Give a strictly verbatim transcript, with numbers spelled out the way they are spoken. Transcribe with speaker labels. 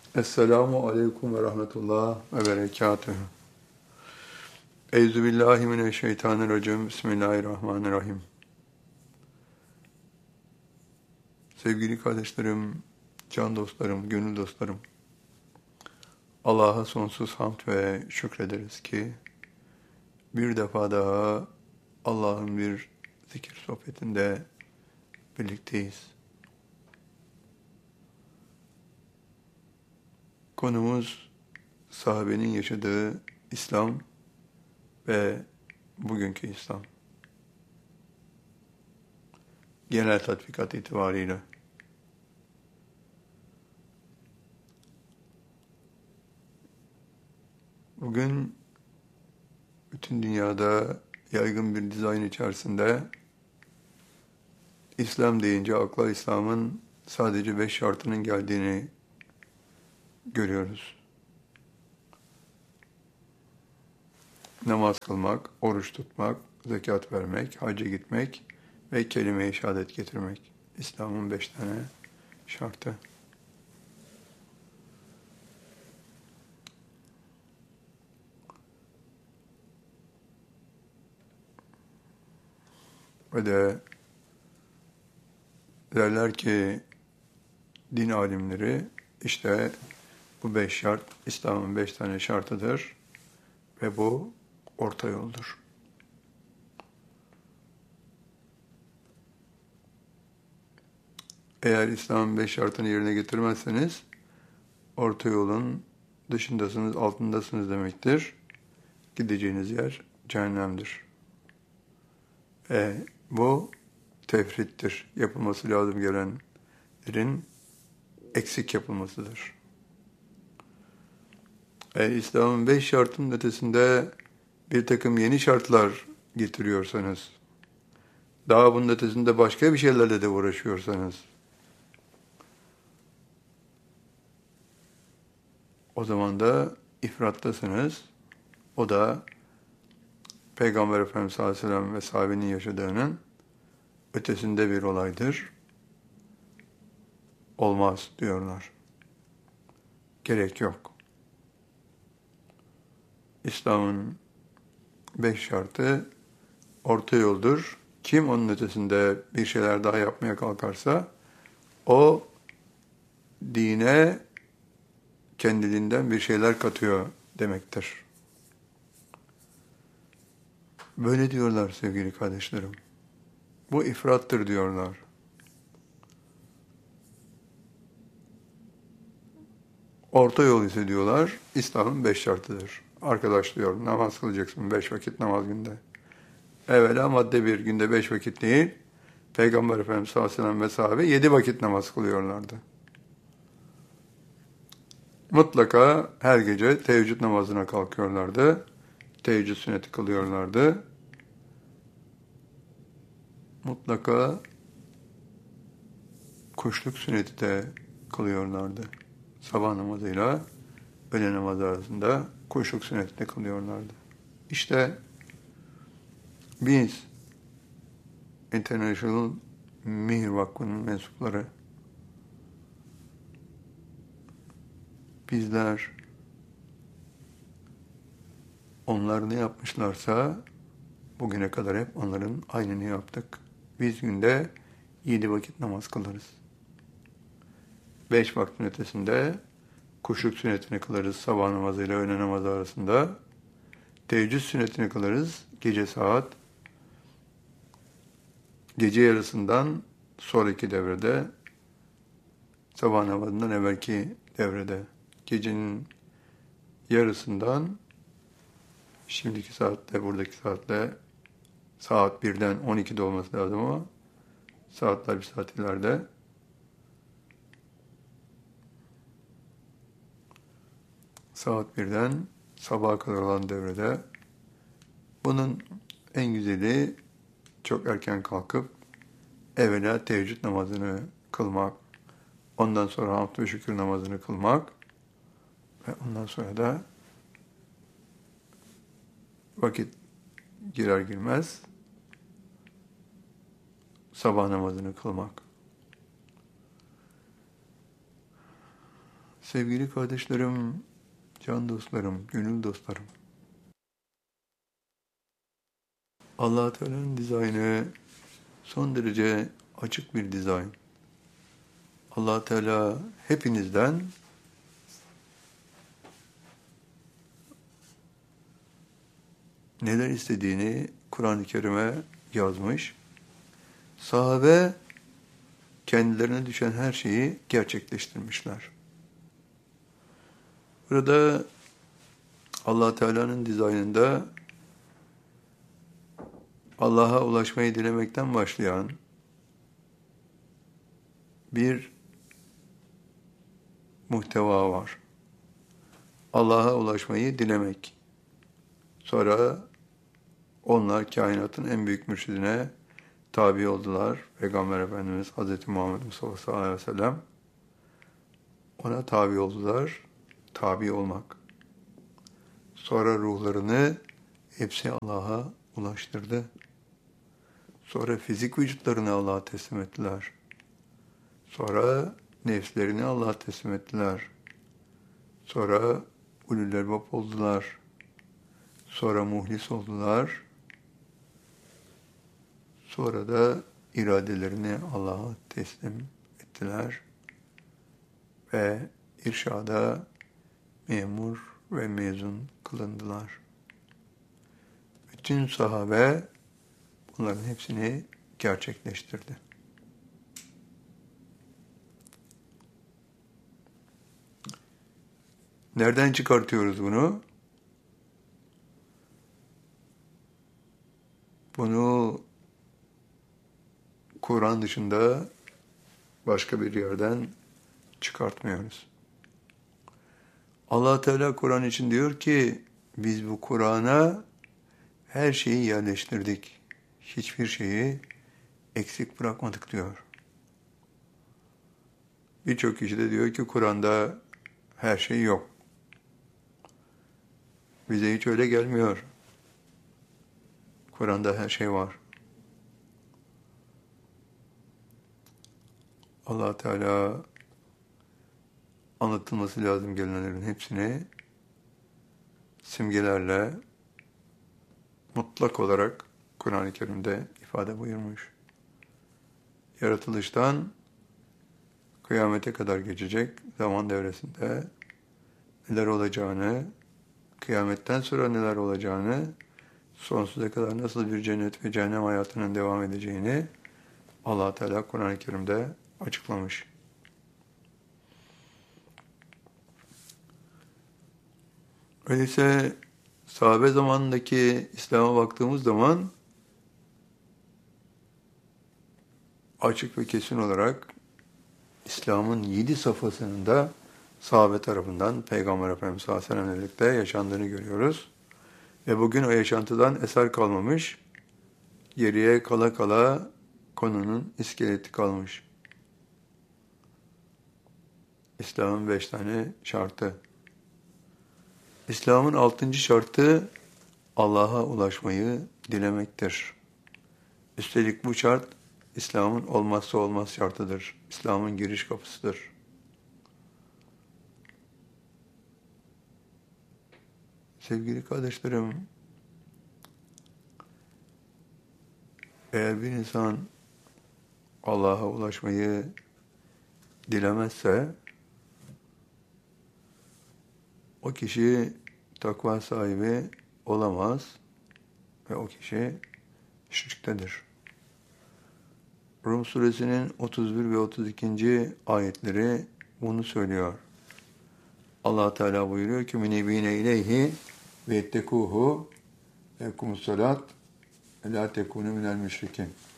Speaker 1: Esselamu aleyküm ve rahmetullah ve berekatühü. Euzubillahimineşşeytanirracim. Bismillahirrahmanirrahim. Sevgili kardeşlerim, can dostlarım, gönül dostlarım. Allah'a sonsuz hamd ve şükrederiz ki bir defa daha Allah'ın bir zikir sohbetinde birlikteyiz. Konumuz sahabenin yaşadığı İslam ve bugünkü İslam. Genel tatbikat itibarıyla. Bugün bütün dünyada yaygın bir dizayn içerisinde İslam deyince akla İslam'ın sadece beş şartının geldiğini görüyoruz. Namaz kılmak, oruç tutmak, zekat vermek, hacca gitmek ve kelime-i şehadet getirmek. İslam'ın beş tane şartı. Ve de derler ki din alimleri işte bu beş şart İslam'ın beş tane şartıdır ve bu orta yoldur. Eğer İslam'ın beş şartını yerine getirmezseniz orta yolun dışındasınız, altındasınız demektir. Gideceğiniz yer cehennemdir. E, bu tefrittir. Yapılması lazım gelenlerin eksik yapılmasıdır. E, İslam'ın beş şartının ötesinde bir takım yeni şartlar getiriyorsanız, daha bunun ötesinde başka bir şeylerle de uğraşıyorsanız, o zaman da ifrattasınız. O da Peygamber Efendimiz sallallahu aleyhi ve sellem ve sahabenin yaşadığının ötesinde bir olaydır. Olmaz diyorlar. Gerek yok. İslam'ın beş şartı orta yoldur. Kim onun ötesinde bir şeyler daha yapmaya kalkarsa o dine kendiliğinden bir şeyler katıyor demektir. Böyle diyorlar sevgili kardeşlerim. Bu ifrattır diyorlar. Orta yol ise diyorlar, İslam'ın beş şartıdır. Arkadaş diyor, namaz kılacaksın beş vakit namaz günde. Evvela madde bir, günde beş vakit değil, Peygamber Efendimiz sallallahu aleyhi ve sellem ve sahabe yedi vakit namaz kılıyorlardı. Mutlaka her gece teheccüd namazına kalkıyorlardı. Teheccüd sünneti kılıyorlardı. Mutlaka kuşluk sünneti de kılıyorlardı. Sabah namazıyla öğle namazı arasında kuşluk sünnetini kılıyorlardı. İşte biz International Mihir Vakfı'nın mensupları, bizler onlar ne yapmışlarsa bugüne kadar hep onların aynını yaptık. Biz günde yedi vakit namaz kılarız. Beş vaktin ötesinde kuşluk sünnetini kılarız sabah namazıyla öğle namazı arasında. Teheccüd sünnetini kılarız gece saat gece yarısından sonraki devrede, sabah namazından evvelki devrede, gecenin yarısından şimdiki saatte, buradaki saatte saat birden on ikide olması lazım ama saatler bir saat ileride. Saat birden sabaha kadar olan devrede. Bunun en güzeli çok erken kalkıp evvela teheccüd namazını kılmak, ondan sonra hamd ve şükür namazını kılmak ve ondan sonra da vakit girer girmez sabah namazını kılmak. Sevgili kardeşlerim, can dostlarım, gönül dostlarım. Allah Teala'nın dizaynı son derece açık bir dizayn. Allah Teala hepinizden neler istediğini Kur'an-ı Kerim'e yazmış. Sahabe kendilerine düşen her şeyi gerçekleştirmişler. Burada Allah Teala'nın dizaynında Allah'a ulaşmayı dilemekten başlayan bir muhteva var. Allah'a ulaşmayı dilemek. Sonra onlar kainatın en büyük mürşidine tabi oldular. Peygamber Efendimiz Hazreti Muhammed Mustafa sallallahu aleyhi ve sellem ona tabi oldular. Tabi olmak. Sonra ruhlarını hepsi Allah'a ulaştırdı. Sonra fizik vücutlarını Allah'a teslim ettiler. Sonra nefslerini Allah'a teslim ettiler. Sonra ulul elbab oldular. Sonra muhlis oldular. Sonra da iradelerini Allah'a teslim ettiler. Ve irşada memur ve mezun kılındılar. Bütün sahabe bunların hepsini gerçekleştirdi. Nereden çıkartıyoruz bunu? Bunu Kur'an dışında başka bir yerden çıkartmıyoruz. Allah Teala Kur'an için diyor ki biz bu Kur'an'a her şeyi yerleştirdik. Hiçbir şeyi eksik bırakmadık diyor. Birçok kişi de diyor ki Kur'an'da her şey yok. Bize hiç öyle gelmiyor. Kur'an'da her şey var. Allah Teala anlatılması lazım gelenlerin hepsini simgelerle mutlak olarak Kur'an-ı Kerim'de ifade buyurmuş. Yaratılıştan kıyamete kadar geçecek zaman devresinde neler olacağını, kıyametten sonra neler olacağını, sonsuza kadar nasıl bir cennet ve cehennem hayatının devam edeceğini Allah Teala Kur'an-ı Kerim'de açıklamış. Öyleyse sahabe zamanındaki İslam'a baktığımız zaman açık ve kesin olarak İslam'ın yedi safhasının da sahabe tarafından Peygamber Efendimiz sallallahu aleyhi ve sellem'le birlikte yaşandığını görüyoruz. Ve bugün o yaşantıdan eser kalmamış, geriye kala kala konunun iskeleti kalmış. İslam'ın beş tane şartı. İslam'ın altıncı şartı Allah'a ulaşmayı dilemektir. Üstelik bu şart İslam'ın olmazsa olmaz şartıdır. İslam'ın giriş kapısıdır. Sevgili kardeşlerim, eğer bir insan Allah'a ulaşmayı dilemezse, o kişi takva sahibi olamaz ve o kişi şirktedir. Rum suresinin otuz bir ve otuz ikinci ayetleri bunu söylüyor. Allah Teala buyuruyor ki minibine ileyhi ve ettekuhu ve kumussalat la tekunu minel müşrikin.